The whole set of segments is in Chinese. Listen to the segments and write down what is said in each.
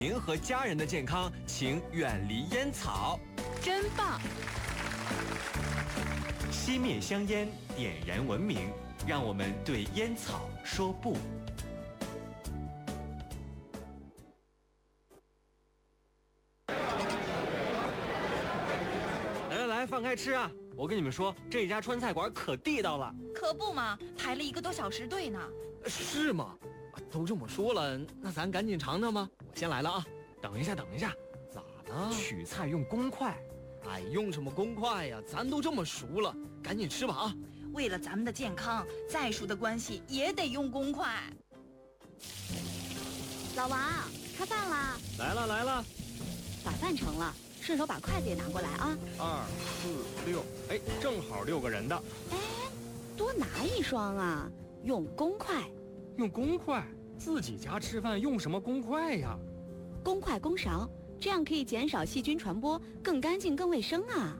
您和家人的健康，请远离烟草。 真棒！ 熄灭香烟，点燃文明，让我们对烟草说不。来，放开吃啊！我跟你们说，这家川菜馆可地道了。 可不嘛，排了1个多小时队呢。 是吗？都这么说了，那咱赶紧尝尝吧。我先来了啊！ 等一下， 咋了？ 取菜用公筷。 哎，用什么公筷呀？咱都这么熟了，赶紧吃吧啊！ 为了咱们的健康，再熟的关系也得用公筷。 老王，开饭啦！ 来了， 把饭盛了，顺手把筷子也拿过来啊。 2、4、6，哎，正好6个人的。 哎，多拿1双啊，用公筷。 用公筷？自己家吃饭用什么公筷呀？ 公筷公勺，这样可以减少细菌传播，更干净更卫生啊。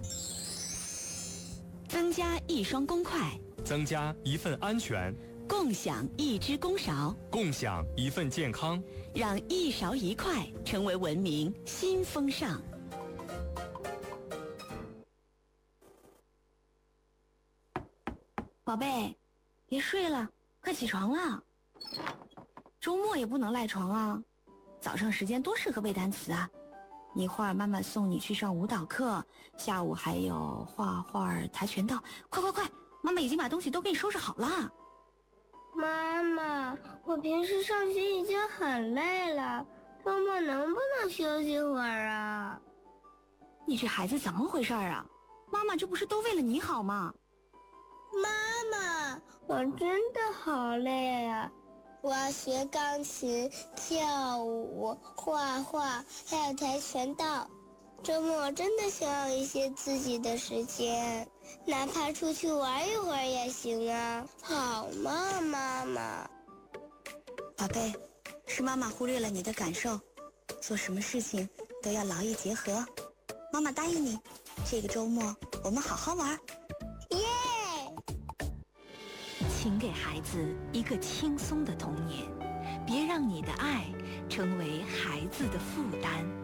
增加1双公筷， 增加1份安全， 共享1只公勺， 共享1份健康， 让1勺1筷成为文明新风尚。 宝贝，别睡了，快起床了。周末也不能赖床啊，早上时间多适合背单词啊。一会儿妈妈送你去上舞蹈课，下午还有画画、跆拳道。快，妈妈已经把东西都给你收拾好了。 妈妈，我平时上学已经很累了，周末能不能休息会儿啊？ 你这孩子怎么回事啊？妈妈这不是都为了你好吗？ 妈妈，我真的好累啊！我要学钢琴、跳舞、画画，还有跆拳道。周末真的想要一些自己的时间，哪怕出去玩一会儿也行啊。好吗，妈妈？ 宝贝，是妈妈忽略了你的感受，做什么事情都要劳逸结合。妈妈答应你，这个周末我们好好玩。 耶！ 请给孩子一个轻松的童年，别让你的爱成为孩子的负担。